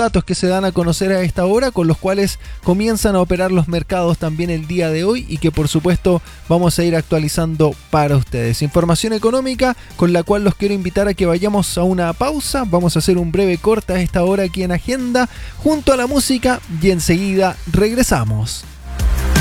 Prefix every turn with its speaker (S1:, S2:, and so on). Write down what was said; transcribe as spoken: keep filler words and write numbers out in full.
S1: datos que se dan a conocer a esta hora, con los cuales comienzan a operar los mercados también el día de hoy y que por supuesto vamos a ir actualizando para ustedes. Información económica con la cual los quiero invitar a que vayamos a una pausa. Vamos a hacer un breve corte a esta hora aquí en Agenda junto a la música y enseguida regresamos.